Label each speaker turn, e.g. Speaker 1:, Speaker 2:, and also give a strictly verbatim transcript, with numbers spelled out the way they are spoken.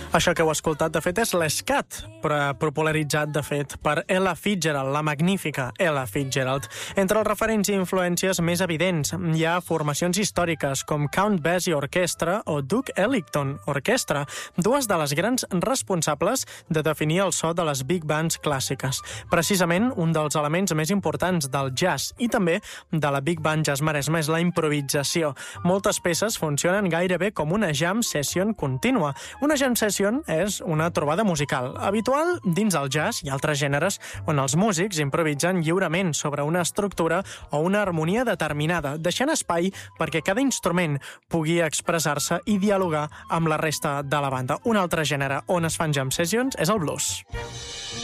Speaker 1: Això que heu escoltat, de fet, és l'escat, però popularitzat, de fet, per Ella Fitzgerald, la magnífica Ella Fitzgerald. Entre els referents i influències més evidents hi ha formacions històriques com Count Basie Orchestra o Duke Ellington Orchestra, dues de les grans responsables de definir el so de les big bands clàssiques. Precisament, un dels elements més importants del jazz i també de la big band Jazz Maresme és la improvisació. Moltes peces funcionen gairebé com una jam session contínua. Una jam session és una trobada musical, habitual dins el jazz i altres gèneres on els músics improvisen lliurement sobre una estructura o una harmonia determinada, deixant espai perquè cada instrument pugui expressar-se i dialogar amb la resta de la banda. Un altre gènere on es fan jam sessions és el blues.